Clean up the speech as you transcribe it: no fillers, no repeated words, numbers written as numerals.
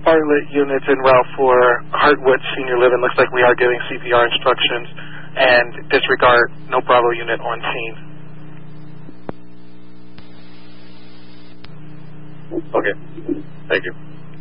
Bartlett unit en route for Hartwood Senior Living. Looks like we are giving CPR instructions, and disregard no Bravo unit on scene. Okay, thank you.